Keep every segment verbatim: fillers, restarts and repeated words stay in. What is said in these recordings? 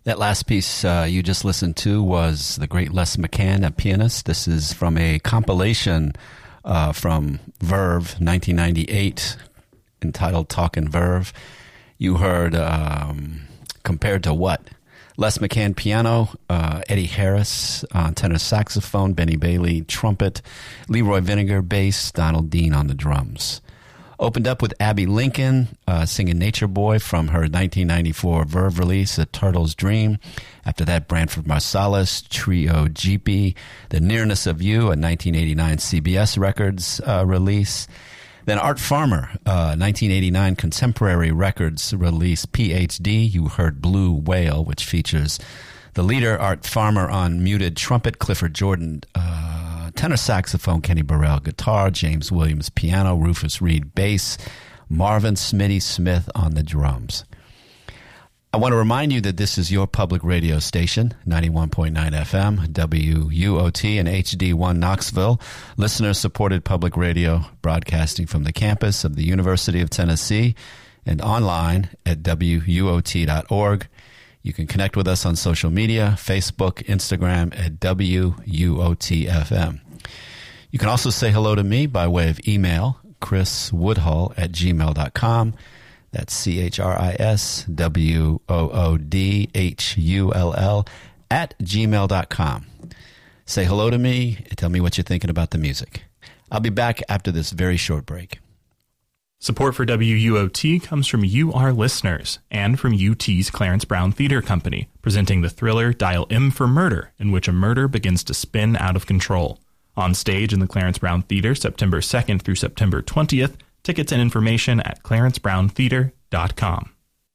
That last piece uh, you just listened to was the great Les McCann, a pianist. This is from a compilation uh, from Verve, nineteen ninety-eight, entitled Talkin' Verve. You heard um, Compared to What? Les McCann piano, uh, Eddie Harris on tenor saxophone, Benny Bailey trumpet, Leroy Vinegar bass, Donald Dean on the drums. Opened up with Abby Lincoln uh, singing Nature Boy from her nineteen ninety-four Verve release, A Turtle's Dream. After that, Branford Marsalis, Trio G P, The Nearness of You, a nineteen eighty-nine C B S Records uh, release. Then Art Farmer, uh, nineteen eighty-nine Contemporary Records release, P H D. You heard Blue Whale, which features the leader, Art Farmer, on muted trumpet, Clifford Jordan uh, tenor saxophone, Kenny Burrell guitar, James Williams piano, Rufus Reed bass, Marvin Smitty Smith on the drums. I want to remind you that this is your public radio station, ninety-one point nine F M, W U O T, and H D one Knoxville, listener-supported public radio broadcasting from the campus of the University of Tennessee and online at W U O T dot org. You can connect with us on social media, Facebook, Instagram at W U O T F M. You can also say hello to me by way of email, chris woodhull at gmail dot com. That's C H R I S W O O D H U L L at gmail dot com. Say hello to me and tell me what you're thinking about the music. I'll be back after this very short break. Support for W U O T comes from you, our listeners, and from U T's Clarence Brown Theater Company, presenting the thriller Dial M for Murder, in which a murder begins to spin out of control. On stage in the Clarence Brown Theater, September second through September twentieth. Tickets and information at clarence brown theater dot com.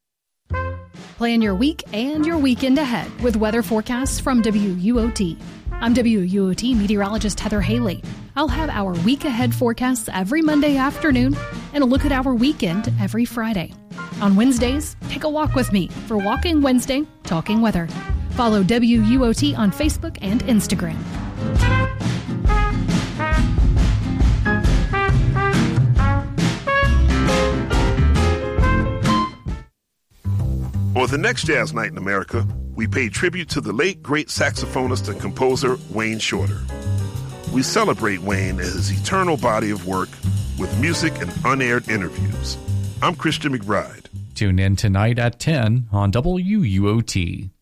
Plan your week and your weekend ahead with weather forecasts from W U O T. I'm W U O T meteorologist Heather Haley. I'll have our week ahead forecasts every Monday afternoon and a look at our weekend every Friday. On Wednesdays, take a walk with me for Walking Wednesday, Talking Weather. Follow W U O T on Facebook and Instagram. For the next Jazz Night in America, we pay tribute to the late great saxophonist and composer Wayne Shorter. We celebrate Wayne and his eternal body of work with music and unaired interviews. I'm Christian McBride. Tune in tonight at ten on W U O T.